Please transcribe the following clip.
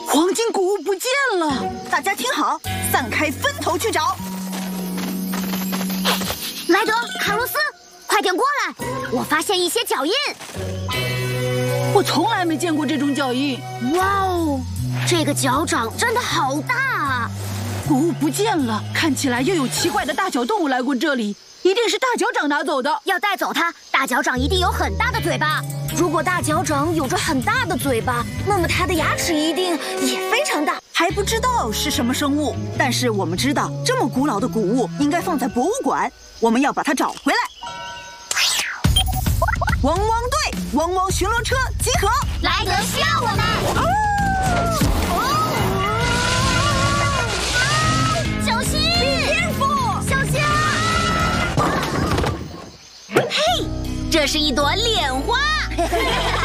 黄金谷物不见了！大家听好，散开分头去找。 莱德，卡洛斯，快点过来！我发现一些脚印。 我从来没见过这种脚印。 哇哦，这个脚掌真的好大啊！ 谷物不见了，看起来又有奇怪的大小动物来过这里，一定是大脚掌拿走的。 要带走它，大脚掌一定有很大的嘴巴。如果大脚掌有着很大的嘴巴，那么它的牙齿一定也非常大。 还不知道是什么生物，但是我们知道这么古老的谷物应该放在博物馆，我们要把它找回来。汪汪队，汪汪巡逻车集合！ 莱德需要我们。小心！ 蝙蝠， 小心啊！嘿，这是一朵莲花。